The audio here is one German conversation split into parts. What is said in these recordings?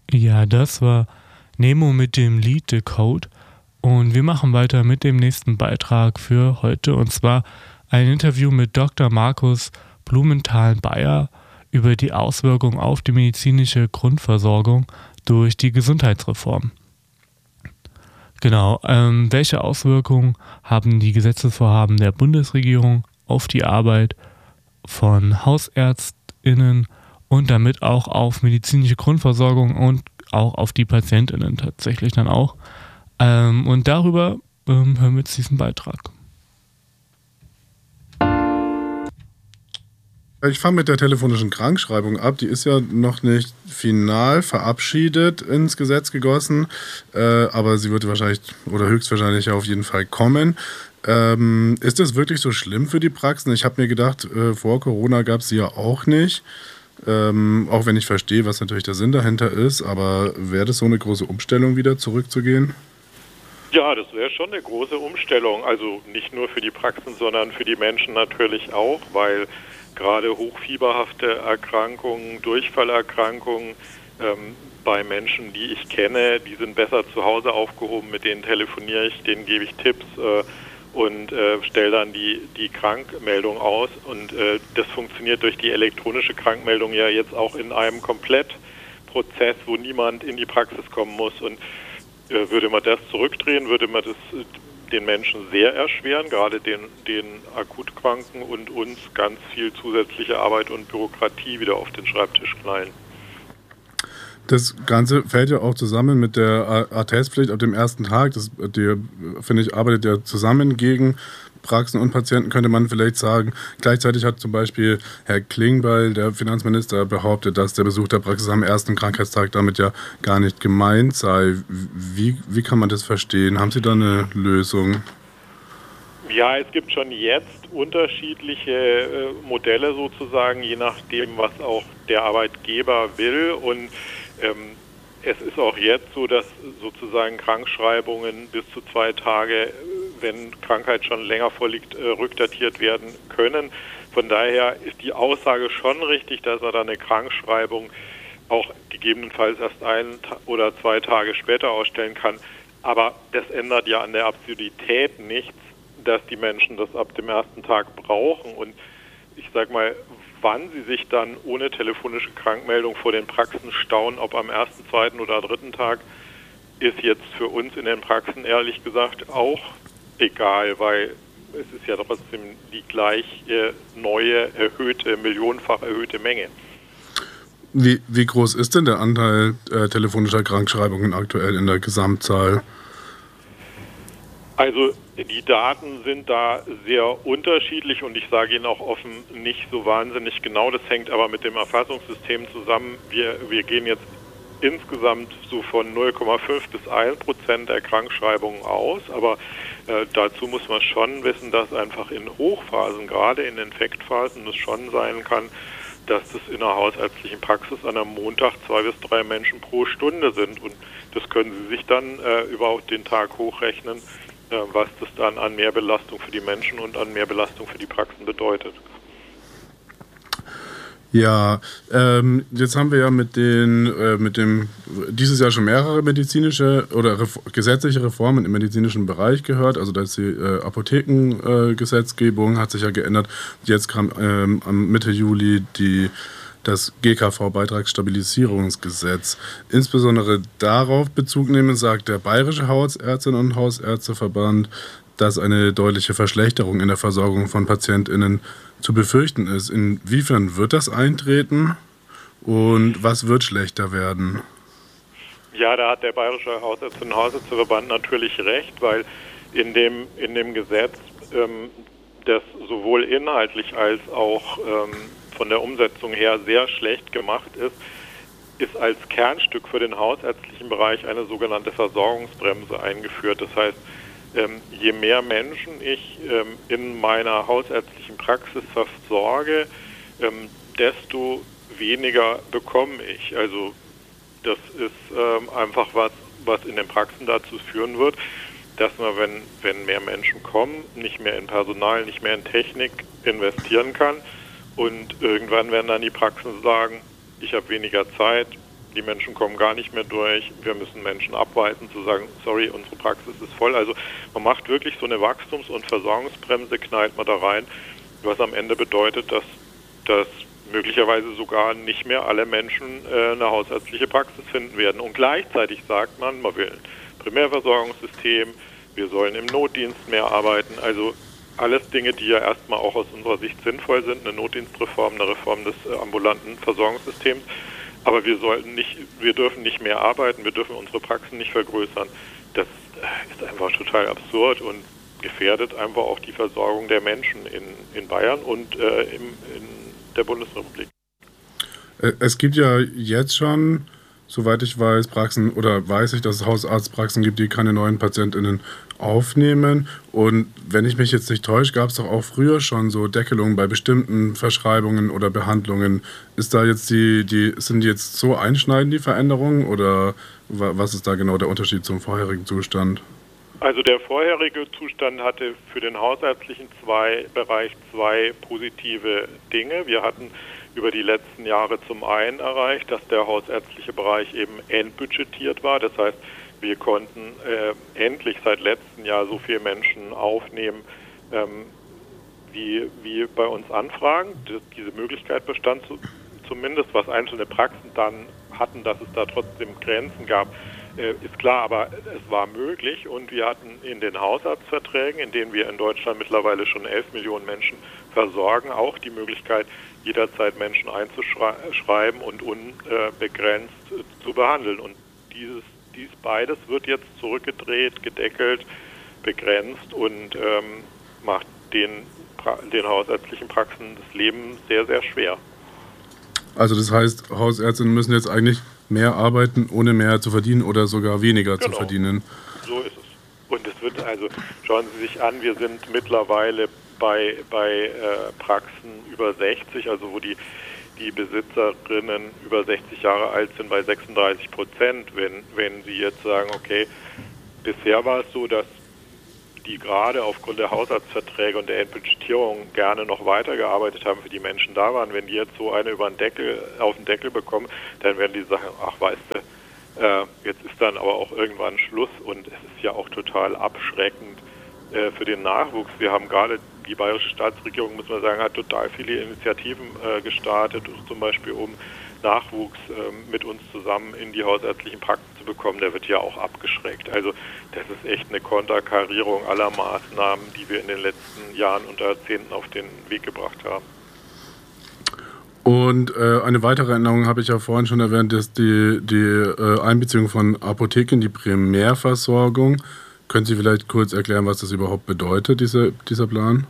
Ja, das war Nemo mit dem Lied The Code. Und wir machen weiter mit dem nächsten Beitrag für heute. Und zwar ein Interview mit Dr. Markus Blumenthal-Beyer über die Auswirkungen auf die medizinische Grundversorgung durch die Gesundheitsreform. Genau, welche Auswirkungen haben die Gesetzesvorhaben der Bundesregierung auf die Arbeit von HausärztInnen und damit auch auf medizinische Grundversorgung und auch auf die PatientInnen tatsächlich dann auch. Und darüber hören wir jetzt diesen Beitrag. Ich fange mit der telefonischen Krankschreibung ab. Die ist ja noch nicht final verabschiedet ins Gesetz gegossen, aber sie wird wahrscheinlich oder höchstwahrscheinlich auf jeden Fall kommen. Ist das wirklich so schlimm für die Praxen? Ich habe mir gedacht, vor Corona gab es sie ja auch nicht. Auch wenn ich verstehe, was natürlich der Sinn dahinter ist, aber wäre das so eine große Umstellung, wieder zurückzugehen? Ja, das wäre schon eine große Umstellung. Also nicht nur für die Praxen, sondern für die Menschen natürlich auch, weil gerade hochfieberhafte Erkrankungen, Durchfallerkrankungen bei Menschen, die ich kenne, die sind besser zu Hause aufgehoben, mit denen telefoniere ich, denen gebe ich Tipps und stelle dann die Krankmeldung aus. Und das funktioniert durch die elektronische Krankmeldung ja jetzt auch in einem Komplettprozess, wo niemand in die Praxis kommen muss. Und würde man das zurückdrehen, würde man das den Menschen sehr erschweren, gerade den Akutkranken und uns ganz viel zusätzliche Arbeit und Bürokratie wieder auf den Schreibtisch knallen. Das Ganze fällt ja auch zusammen mit der Attestpflicht ab dem ersten Tag. Die, finde ich, arbeitet ja zusammen gegen Praxen und Patienten, könnte man vielleicht sagen. Gleichzeitig hat zum Beispiel Herr Klingbeil, der Finanzminister, behauptet, dass der Besuch der Praxis am ersten Krankheitstag damit ja gar nicht gemeint sei. Wie kann man das verstehen? Haben Sie da eine Lösung? Ja, es gibt schon jetzt unterschiedliche Modelle sozusagen, je nachdem, was auch der Arbeitgeber will. Und es ist auch jetzt so, dass sozusagen Krankschreibungen bis zu 2 Tage, wenn Krankheit schon länger vorliegt, rückdatiert werden können. Von daher ist die Aussage schon richtig, dass er dann eine Krankschreibung auch gegebenenfalls erst 1 oder 2 Tage später ausstellen kann. Aber das ändert ja an der Absurdität nichts, dass die Menschen das ab dem ersten Tag brauchen. Und ich sag mal, wann sie sich dann ohne telefonische Krankmeldung vor den Praxen stauen, ob am ersten, zweiten oder dritten Tag, ist jetzt für uns in den Praxen ehrlich gesagt auch egal, weil es ist ja trotzdem die gleich neue, millionenfach erhöhte Menge. Wie groß ist denn der Anteil telefonischer Krankschreibungen aktuell in der Gesamtzahl? Also die Daten sind da sehr unterschiedlich und ich sage Ihnen auch offen, nicht so wahnsinnig genau. Das hängt aber mit dem Erfassungssystem zusammen. Wir gehen jetzt insgesamt so von 0,5 bis 1% der Krankschreibungen aus, aber dazu muss man schon wissen, dass einfach in Hochphasen, gerade in Infektphasen, es schon sein kann, dass das in einer hausärztlichen Praxis an einem Montag 2 bis 3 Menschen pro Stunde sind und das können Sie sich dann über den Tag hochrechnen, was das dann an Mehrbelastung für die Menschen und an Mehrbelastung für die Praxen bedeutet. Ja, jetzt haben wir ja mit dem dieses Jahr schon mehrere medizinische oder gesetzliche Reformen im medizinischen Bereich gehört. Also dass die Apothekengesetzgebung hat sich ja geändert. Jetzt kam am Mitte Juli das GKV-Beitragsstabilisierungsgesetz. Insbesondere darauf Bezug nehmen, sagt der Bayerische Hausärztinnen- und Hausärzteverband, dass eine deutliche Verschlechterung in der Versorgung von PatientInnen zu befürchten ist. Inwiefern wird das eintreten und was wird schlechter werden? Ja, da hat der Bayerische Hausärztinnen- und Hausärzteverband natürlich recht, weil in dem Gesetz, das sowohl inhaltlich als auch von der Umsetzung her sehr schlecht gemacht ist als Kernstück für den hausärztlichen Bereich eine sogenannte Versorgungsbremse eingeführt. Das heißt, je mehr Menschen ich in meiner hausärztlichen Praxis versorge, desto weniger bekomme ich. Also das ist einfach was in den Praxen dazu führen wird, dass man, wenn mehr Menschen kommen, nicht mehr in Personal, nicht mehr in Technik investieren kann. Und irgendwann werden dann die Praxen sagen, ich habe weniger Zeit, die Menschen kommen gar nicht mehr durch, wir müssen Menschen abweisen, zu sagen, sorry, unsere Praxis ist voll. Also man macht wirklich so eine Wachstums- und Versorgungsbremse, knallt man da rein, was am Ende bedeutet, dass möglicherweise sogar nicht mehr alle Menschen eine hausärztliche Praxis finden werden. Und gleichzeitig sagt man will ein Primärversorgungssystem, wir sollen im Notdienst mehr arbeiten. Also alles Dinge, die ja erstmal auch aus unserer Sicht sinnvoll sind, eine Notdienstreform, eine Reform des ambulanten Versorgungssystems. Aber wir dürfen nicht mehr arbeiten, wir dürfen unsere Praxen nicht vergrößern. Das ist einfach total absurd und gefährdet einfach auch die Versorgung der Menschen in Bayern und in der Bundesrepublik. Es gibt ja jetzt schon, soweit ich weiß, Praxen, oder weiß ich, dass es Hausarztpraxen gibt, die keine neuen PatientInnen aufnehmen. Und wenn ich mich jetzt nicht täusche, gab es doch auch früher schon so Deckelungen bei bestimmten Verschreibungen oder Behandlungen. Ist da jetzt sind die jetzt so einschneidend, die Veränderungen, oder was ist da genau der Unterschied zum vorherigen Zustand? Also der vorherige Zustand hatte für den hausärztlichen Bereich zwei positive Dinge. Wir hatten über die letzten Jahre zum einen erreicht, dass der hausärztliche Bereich eben entbudgetiert war. Das heißt, wir konnten endlich seit letztem Jahr so viele Menschen aufnehmen, wie bei uns anfragen. Diese Möglichkeit bestand zumindest, was einzelne Praxen dann hatten, dass es da trotzdem Grenzen gab, ist klar, aber es war möglich und wir hatten in den Hausarztverträgen, in denen wir in Deutschland mittlerweile schon 11 Millionen Menschen versorgen, auch die Möglichkeit, jederzeit Menschen einzuschreiben und unbegrenzt zu behandeln. Und dies beides wird jetzt zurückgedreht, gedeckelt, begrenzt und macht den hausärztlichen Praxen das Leben sehr, sehr schwer. Also das heißt, Hausärztinnen müssen jetzt eigentlich mehr arbeiten, ohne mehr zu verdienen oder sogar weniger zu verdienen. So ist es. Und es wird, also schauen Sie sich an, wir sind mittlerweile bei Praxen über 60, also wo die Besitzerinnen über 60 Jahre alt sind, bei 36%. Wenn Sie jetzt sagen, okay, bisher war es so, dass die gerade aufgrund der Hausarztverträge und der Entbudgetierung gerne noch weitergearbeitet haben, für die Menschen da waren. Wenn die jetzt so eine auf den Deckel bekommen, dann werden die sagen, ach weißt du, jetzt ist dann aber auch irgendwann Schluss und es ist ja auch total abschreckend für den Nachwuchs. Wir haben gerade, die bayerische Staatsregierung, muss man sagen, hat total viele Initiativen gestartet, zum Beispiel um Nachwuchs mit uns zusammen in die hausärztlichen Praxen zu bekommen, der wird ja auch abgeschreckt. Also das ist echt eine Konterkarierung aller Maßnahmen, die wir in den letzten Jahren und Jahrzehnten auf den Weg gebracht haben. Und eine weitere Änderung habe ich ja vorhin schon erwähnt, ist die Einbeziehung von Apotheken in die Primärversorgung. Können Sie vielleicht kurz erklären, was das überhaupt bedeutet, dieser Plan?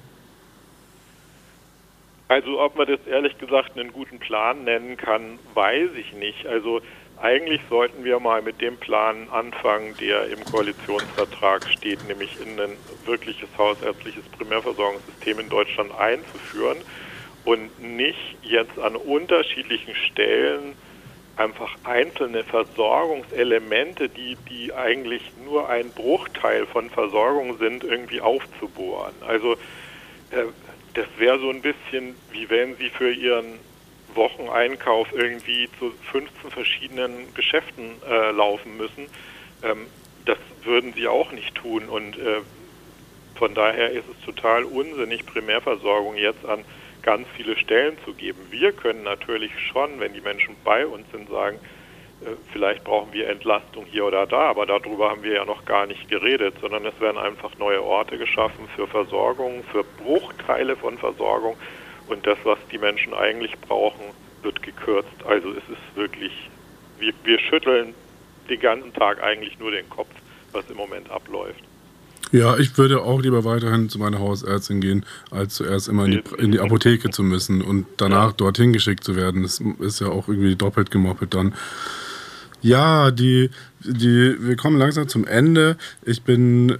Also ob man das ehrlich gesagt einen guten Plan nennen kann, weiß ich nicht. Also eigentlich sollten wir mal mit dem Plan anfangen, der im Koalitionsvertrag steht, nämlich in ein wirkliches hausärztliches Primärversorgungssystem in Deutschland einzuführen und nicht jetzt an unterschiedlichen Stellen einfach einzelne Versorgungselemente, die eigentlich nur ein Bruchteil von Versorgung sind, irgendwie aufzubohren. Also das wäre so ein bisschen, wie wenn Sie für Ihren Wocheneinkauf irgendwie zu 15 verschiedenen Geschäften laufen müssen. Das würden Sie auch nicht tun. Und von daher ist es total unsinnig, Primärversorgung jetzt an ganz viele Stellen zu geben. Wir können natürlich schon, wenn die Menschen bei uns sind, sagen, vielleicht brauchen wir Entlastung hier oder da, aber darüber haben wir ja noch gar nicht geredet, sondern es werden einfach neue Orte geschaffen für Versorgung, für Bruchteile von Versorgung und das, was die Menschen eigentlich brauchen, wird gekürzt. Also es ist wirklich, wir schütteln den ganzen Tag eigentlich nur den Kopf, was im Moment abläuft. Ja, ich würde auch lieber weiterhin zu meiner Hausärztin gehen, als zuerst immer in die Apotheke zu müssen und danach dorthin geschickt zu werden. Das ist ja auch irgendwie doppelt gemoppelt dann. Ja, wir kommen langsam zum Ende. Ich bin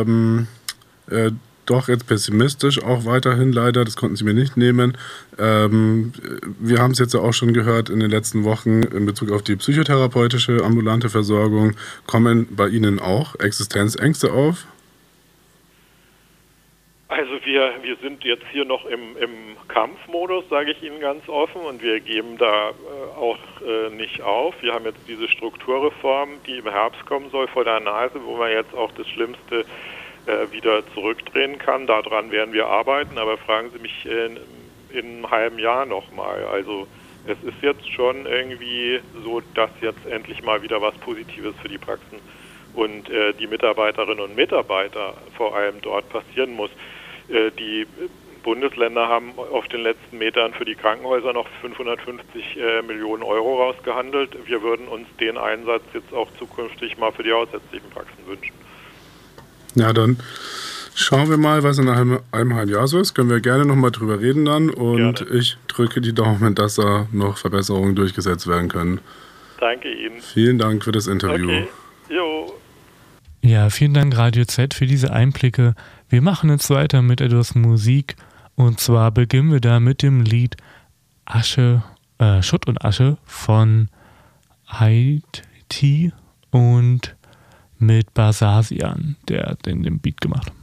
doch jetzt pessimistisch, auch weiterhin leider, das konnten Sie mir nicht nehmen. Wir haben es jetzt ja auch schon gehört in den letzten Wochen in Bezug auf die psychotherapeutische ambulante Versorgung. Kommen bei Ihnen auch Existenzängste auf? Also wir sind jetzt hier noch im Kampfmodus, sage ich Ihnen ganz offen, und wir geben da auch nicht auf. Wir haben jetzt diese Strukturreform, die im Herbst kommen soll, vor der Nase, wo man jetzt auch das Schlimmste wieder zurückdrehen kann. Daran werden wir arbeiten, aber fragen Sie mich in einem halben Jahr nochmal. Also es ist jetzt schon irgendwie so, dass jetzt endlich mal wieder was Positives für die Praxen und die Mitarbeiterinnen und Mitarbeiter vor allem dort passieren muss. Die Bundesländer haben auf den letzten Metern für die Krankenhäuser noch 550 Millionen Euro rausgehandelt. Wir würden uns den Einsatz jetzt auch zukünftig mal für die hausärztlichen Praxen wünschen. Ja, dann schauen wir mal, was in einem halben Jahr so ist. Können wir gerne nochmal drüber reden dann. Und gerne. Ich drücke die Daumen, dass da noch Verbesserungen durchgesetzt werden können. Danke Ihnen. Vielen Dank für das Interview. Okay. Jo. Ja, vielen Dank Radio Z für diese Einblicke. Wir machen jetzt weiter mit etwas Musik. Und zwar beginnen wir da mit dem Lied Schutt und Asche von Haiti und mit Basasian, der den Beat gemacht hat.